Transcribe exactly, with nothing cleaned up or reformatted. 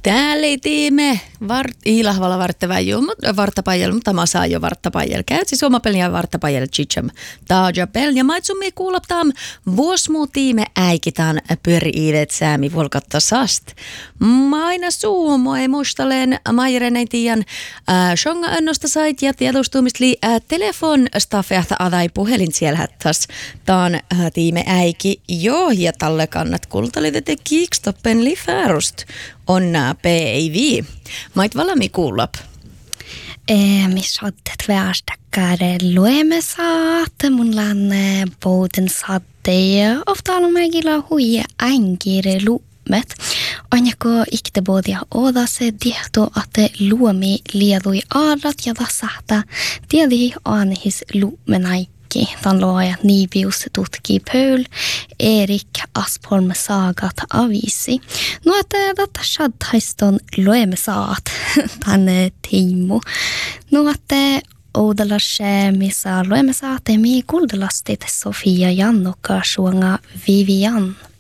Täällä ei tiime vart, ilahvalla varttavajul, varttapajal, mutta mä saan jo varttapajal. Käyt siis oma pelin ja varttapajal chicham. Taaja pel ja maitsumi kuuloptaan vuosmuu tiime äikitaan pyöri-iidet säämi volkatta sast. Maina suumo ei muistaleen mairenei tiiän shonga önnosta sait ja tiedostumista li äh, telefon staffeahta adai puhelin siellä hättäs. Taan äh, tiime äiki jo ja talle kannat kultalitete kiikstoppen li färust. Onna päivi. Mait valami kuulap. Missä olet väärstäkkäärä luemesaat, mun lanne bouden saatte ofta on meillä hui ängire lumet. On joko ikte bodia oda se diehto att luomi liedui aarat ja tasahta tiedi anhis lumenai. Tämän luoja Nibius tutki Pöl, Erik Aspholm saagat avisi. No, että tätä shadhaiston luemme saat tänne Tiimu. No, että oudalas missä luemme saat, emi kuldalastit Sofia Jannokka suonga Vivian.